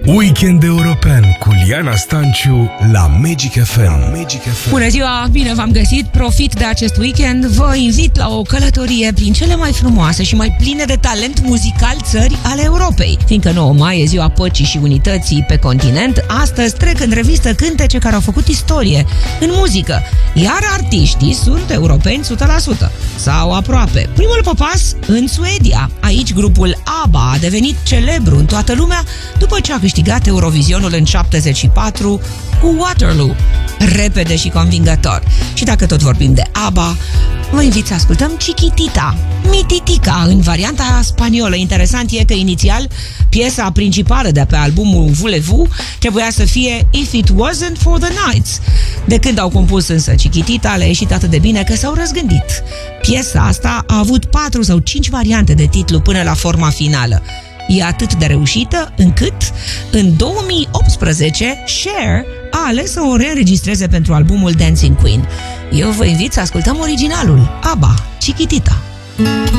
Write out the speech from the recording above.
Weekend European cu Liana Stanciu la Magic FM. Bună ziua, bine v-am găsit. Profit de acest weekend. Vă invit la o călătorie prin cele mai frumoase și mai pline de talent muzical țări ale Europei. Fiindcă 9 mai e ziua păcii și unității pe continent, astăzi trec în revistă cântece care au făcut istorie în muzică, iar artiștii sunt europeni 100%. Sau aproape. Primul popas în Suedia. Aici grupul ABBA a devenit celebru în toată lumea după ce a câștigat Eurovizionul în 74 cu Waterloo. Repede și convingător. Și dacă tot vorbim de ABBA, vă invit să ascultăm Chiquitita, Mititica, în varianta spaniolă. Interesant e că inițial piesa principală de pe albumul Voulez-Vous trebuia să fie If It Wasn't For The Nights. De când au compus însă Chiquitita, le-a ieșit atât de bine că s-au răzgândit. Piesa asta a avut 4 sau 5 variante de titlu până la forma finală. E atât de reușită încât în 2018 Cher a ales să o reînregistreze pentru albumul Dancing Queen. Eu vă invit să ascultăm originalul ABBA, Chiquitita.